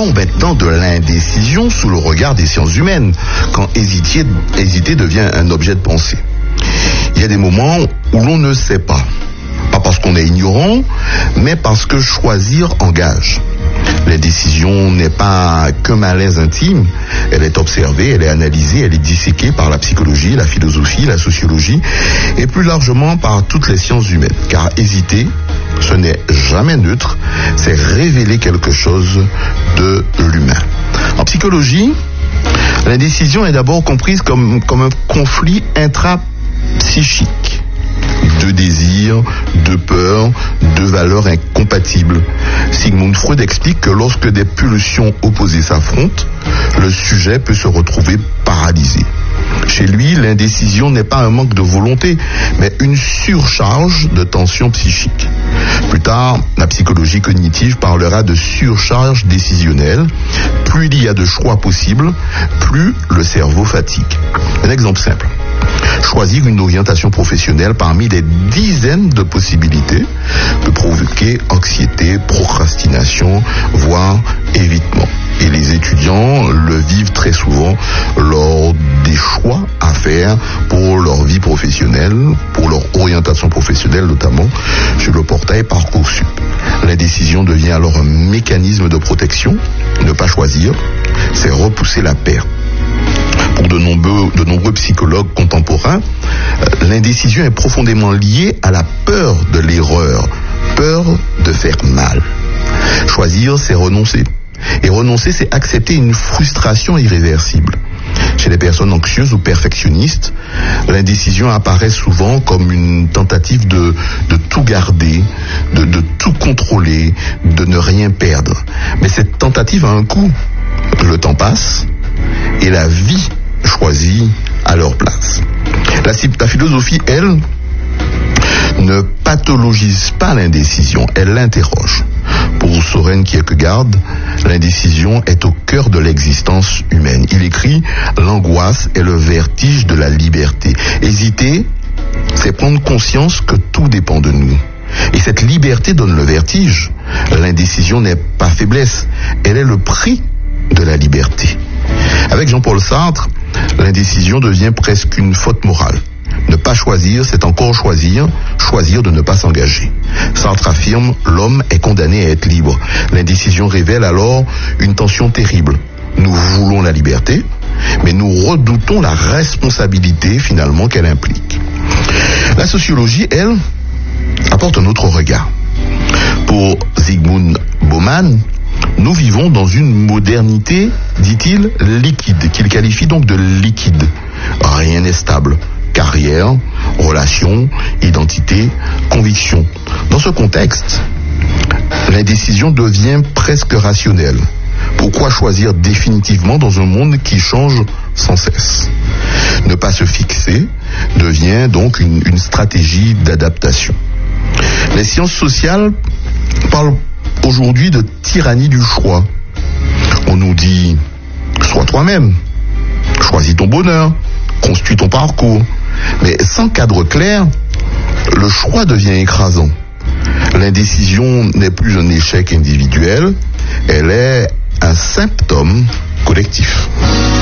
Parlons maintenant de l'indécision sous le regard des sciences humaines, quand hésiter devient un objet de pensée. Il y a des moments où l'on ne sait pas. Pas parce qu'on est ignorant, mais parce que choisir engage. L'indécision n'est pas qu'un malaise intime, elle est observée, elle est analysée, elle est disséquée par la psychologie, la philosophie, la sociologie et plus largement par toutes les sciences humaines. Car hésiter, ce n'est jamais neutre, c'est révéler quelque chose de l'humain. En psychologie, l'indécision est d'abord comprise comme un conflit intrapsychique. Deux désirs, deux peurs, deux valeurs incompatibles. Sigmund Freud explique que lorsque des pulsions opposées s'affrontent, le sujet peut se retrouver paralysé. Chez lui, l'indécision n'est pas un manque de volonté, mais une surcharge de tension psychique. Plus tard, la psychologie cognitive parlera de surcharge décisionnelle. Plus il y a de choix possibles, plus le cerveau fatigue. Un exemple simple. Choisir une orientation professionnelle parmi des dizaines de possibilités peut provoquer anxiété, procrastination, voire évitement. Et les étudiants le vivent très souvent lors des choix à faire pour leur vie professionnelle, pour leur orientation professionnelle notamment, sur le portail Parcoursup. L'indécision devient alors un mécanisme de protection. Ne pas choisir, c'est repousser la perte. Pour de nombreux psychologues contemporains, l'indécision est profondément liée à la peur de l'erreur, peur de faire mal. Choisir, c'est renoncer. Et renoncer, c'est accepter une frustration irréversible. Chez les personnes anxieuses ou perfectionnistes, l'indécision apparaît souvent comme une tentative de tout garder, de tout contrôler, de ne rien perdre. Mais cette tentative a un coût. Le temps passe et la vie choisit à leur place. La philosophie, elle, ne pathologise pas l'indécision, elle l'interroge. Pour Søren Kierkegaard, l'indécision est au cœur de l'existence humaine. Il écrit « L'angoisse est le vertige de la liberté. Hésiter, c'est prendre conscience que tout dépend de nous. Et cette liberté donne le vertige. L'indécision n'est pas faiblesse, elle est le prix de la liberté. » Avec Jean-Paul Sartre, l'indécision devient presque une faute morale. Ne pas choisir, c'est encore choisir de ne pas s'engager. Sartre affirme, l'homme est condamné à être libre. L'indécision révèle alors une tension terrible. Nous voulons la liberté, mais nous redoutons la responsabilité finalement qu'elle implique. La sociologie, elle, apporte un autre regard. Pour Zygmunt Bauman, nous vivons dans une modernité, dit-il, liquide, qu'il qualifie donc de liquide. Rien n'est stable. Carrière, relations, identité, conviction. Dans ce contexte, l'indécision devient presque rationnelle. Pourquoi choisir définitivement dans un monde qui change sans cesse? Ne pas se fixer devient donc une stratégie d'adaptation. Les sciences sociales parlent aujourd'hui de tyrannie du choix. On nous dit, sois toi-même, choisis ton bonheur, construis ton parcours. Mais sans cadre clair, le choix devient écrasant. L'indécision n'est plus un échec individuel, elle est un symptôme collectif.